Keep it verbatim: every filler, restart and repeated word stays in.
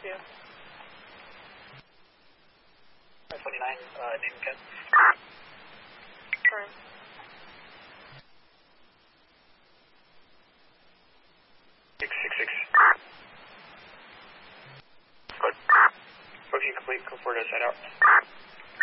you. five twenty-nine, uh, name Ken. Firm. six six six. Good. Booking complete, go forward to side out.